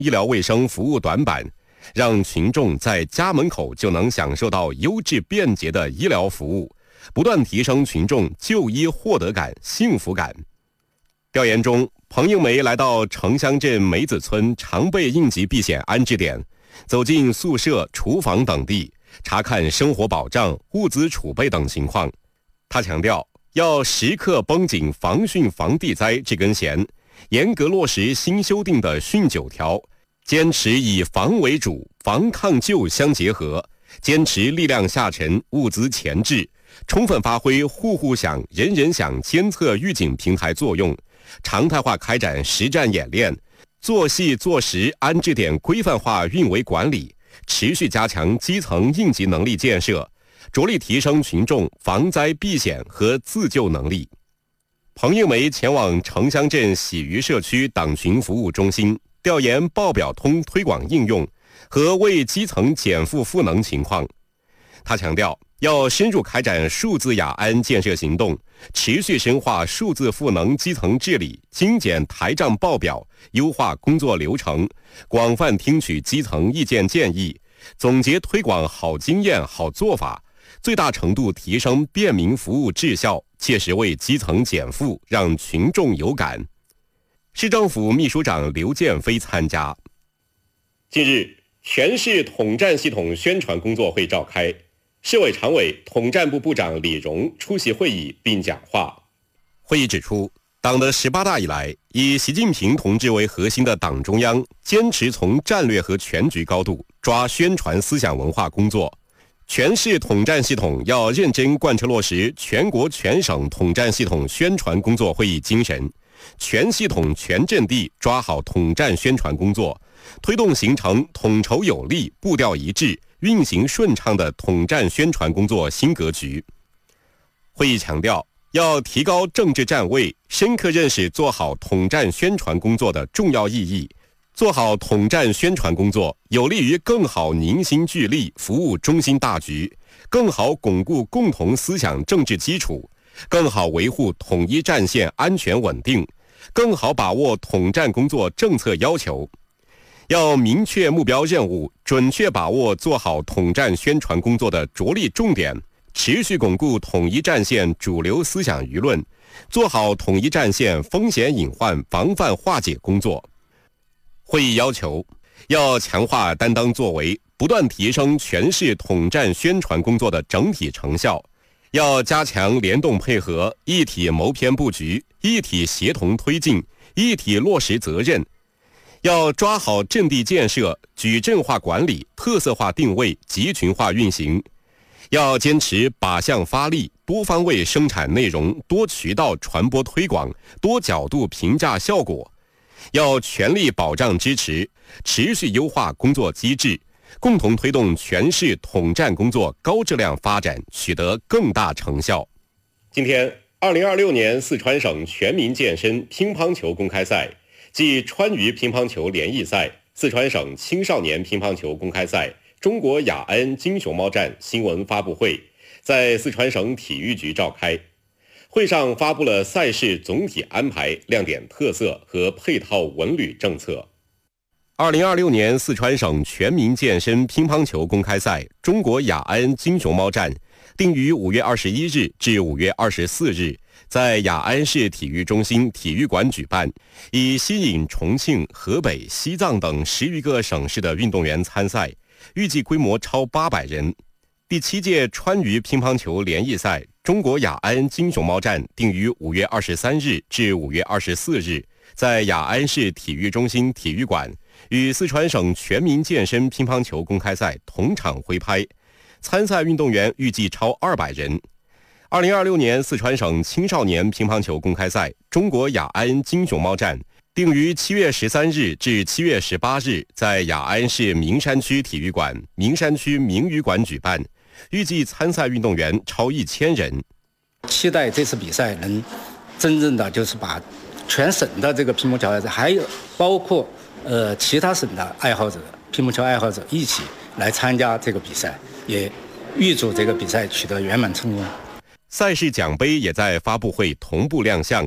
医疗卫生服务短板，让群众在家门口就能享受到优质便捷的医疗服务，不断提升群众就医获得感、幸福感。调研中，彭映梅来到城乡镇梅子村常备应急避险安置点，走进宿舍、厨房等地，查看生活保障、物资储备等情况。他强调，要时刻绷紧防汛防地灾这根弦，严格落实新修订的汛9条，坚持以防为主、防抗救相结合，坚持力量下沉、物资前置，充分发挥户户响、人人响监测预警平台作用，常态化开展实战演练，做细做实安置点规范化运维管理，持续加强基层应急能力建设，着力提升群众防灾避险和自救能力。彭映梅前往城乡镇喜渔社区党群服务中心调研报表通推广应用和为基层减负赋能情况。他强调，要深入开展数字雅安建设行动，持续深化数字赋能基层治理，精简台账报表，优化工作流程，广泛听取基层意见建议，总结推广好经验、好做法，最大程度提升便民服务质效，切实为基层减负，让群众有感。市政府秘书长刘建飞参加。近日，全市统战系统宣传工作会召开，市委常委、统战部部长李荣出席会议并讲话。会议指出，党的18大以来，以习近平同志为核心的党中央坚持从战略和全局高度抓宣传思想文化工作。全市统战系统要认真贯彻落实全国全省统战系统宣传工作会议精神，全系统全阵地抓好统战宣传工作，推动形成统筹有力、步调一致、运行顺畅的统战宣传工作新格局。会议强调，要提高政治站位，深刻认识做好统战宣传工作的重要意义。做好统战宣传工作，有利于更好凝心聚力服务中心大局，更好巩固共同思想政治基础，更好维护统一战线安全稳定，更好把握统战工作政策要求。要明确目标任务，准确把握做好统战宣传工作的着力重点，持续巩固统一战线主流思想舆论，做好统一战线风险隐患防范化解工作。会议要求，要强化担当作为，不断提升全市统战宣传工作的整体成效，要加强联动配合，一体谋篇布局，一体协同推进，一体落实责任。要抓好阵地建设、矩阵化管理、特色化定位、集群化运行。要坚持靶向发力，多方位生产内容，多渠道传播推广，多角度评价效果。要全力保障支持，持续优化工作机制，共同推动全市统战工作高质量发展，取得更大成效。今天，2026年四川省全民健身乒乓球公开赛暨川渝乒乓球联谊赛、四川省青少年乒乓球公开赛、中国雅安金熊猫站新闻发布会在四川省体育局召开。会上发布了赛事总体安排、亮点特色和配套文旅政策。2026年四川省全民健身乒乓球公开赛中国雅安金熊猫站定于5月21日至5月24日在雅安市体育中心体育馆举办，以吸引重庆、河北、西藏等10余个省市的运动员参赛，预计规模超800人。第7届川渝乒乓球联谊赛中国雅安金熊猫站定于5月23日至5月24日在雅安市体育中心体育馆与四川省全民健身乒乓球公开赛同场挥拍，参赛运动员预计超200人。2026年四川省青少年乒乓球公开赛中国雅安金熊猫站定于7月13日至7月18日在雅安市名山区体育馆、名山区名鱼馆举办，预计参赛运动员超1000人。 期待这次比赛能真正的就是把全省的这个乒乓球爱好者，还有包括其他省的爱好者、乒乓球爱好者一起来参加这个比赛，也预祝这个比赛取得圆满成功。 赛事奖杯也在发布会同步亮相，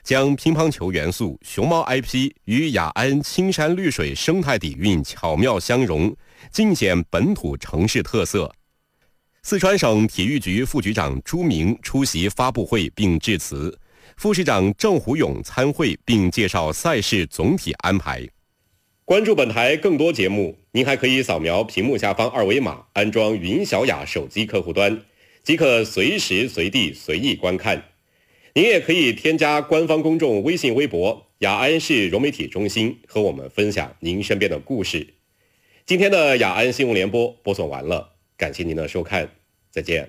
将乒乓球元素、熊猫 IP 与雅安青山绿水生态底蕴巧妙相融，尽显本土城市特色。四川省体育局副局长朱明出席发布会并致辞，副市长郑虎勇参会并介绍赛事总体安排。关注本台更多节目，您还可以扫描屏幕下方二维码，安装云小雅手机客户端，即可随时随地随意观看。您也可以添加官方公众微信微博雅安市融媒体中心，和我们分享您身边的故事。今天的雅安新闻联播播送完了，感谢您的收看，再见。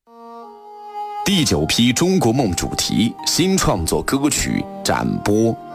第9批中国梦主题新创作歌曲展播。